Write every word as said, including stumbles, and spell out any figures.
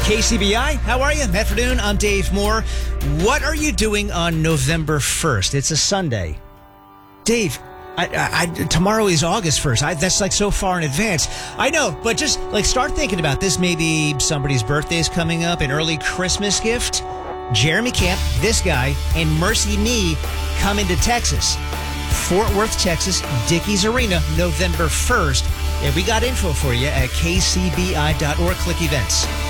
K C B I, how are you? Matt Verdoon, I'm Dave Moore. What are you doing on November first? It's a Sunday. Dave, I, I, I, tomorrow is August first. I, that's like so far in advance. I know, but just like start thinking about this. Maybe somebody's birthday is coming up, an early Christmas gift. Jeremy Camp, this guy, and Mercy Me come into Texas. Fort Worth, Texas, Dickies Arena, November first. And we got info for you at k c b i dot org. Click events.